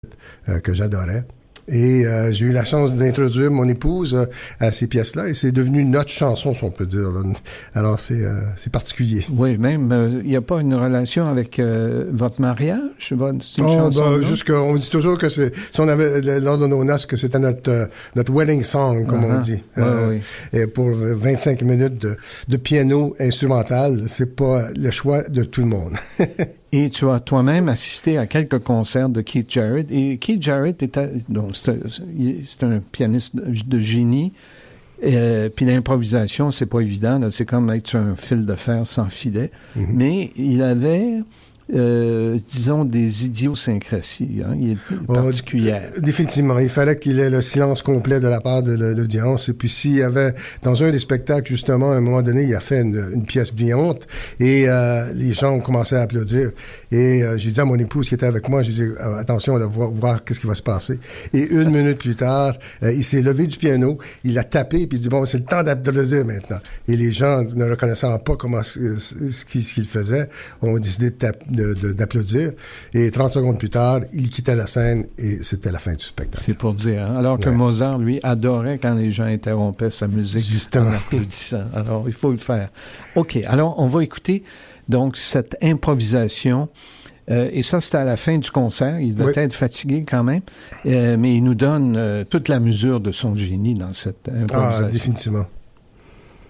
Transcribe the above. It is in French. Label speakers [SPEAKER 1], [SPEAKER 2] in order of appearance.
[SPEAKER 1] que j'adorais. Et j'ai eu la chance d'introduire mon épouse à ces pièces-là et c'est devenu notre chanson, si on peut dire. Alors, c'est particulier.
[SPEAKER 2] Oui, même, il n'y a pas une relation avec votre mariage? C'est une chanson,
[SPEAKER 1] on dit toujours que si on avait, lors de nos noces, que c'était notre wedding song, comme on dit.
[SPEAKER 2] Oui.
[SPEAKER 1] Et pour 25 minutes de piano instrumental, c'est pas le choix de tout le monde.
[SPEAKER 2] Et tu as toi-même assisté à quelques concerts de Keith Jarrett. Et Keith Jarrett c'est un pianiste de génie. Puis l'improvisation, c'est pas évident. Là. C'est comme être sur un fil de fer sans filet. Mm-hmm. Mais il avait... disons, des idiosyncrasies. Hein? Il est particulier.
[SPEAKER 1] Définitivement. Il fallait qu'il ait le silence complet de la part de l'audience. Et puis, s'il y avait, dans un des spectacles, justement, à un moment donné, il a fait une pièce brillante et les gens ont commencé à applaudir. Et j'ai dit à mon épouse qui était avec moi, j'ai dit, attention, on va voir qu'est-ce qui va se passer. Et une minute plus tard, il s'est levé du piano, il a tapé, puis il dit, bon, c'est le temps d'applaudir maintenant. Et les gens, ne reconnaissant pas ce qu'il faisait, ont décidé d'applaudir. Et 30 secondes plus tard, il quittait la scène et c'était la fin du spectacle.
[SPEAKER 2] C'est pour dire. Hein? Alors que Mozart, lui, adorait quand les gens interrompaient sa musique
[SPEAKER 1] justement
[SPEAKER 2] en applaudissant. Alors, il faut le faire. OK. Alors, on va écouter donc cette improvisation. Et ça, c'était à la fin du concert. Il devait être fatigué quand même. Mais il nous donne toute la mesure de son génie dans cette improvisation.
[SPEAKER 1] Ah, définitivement.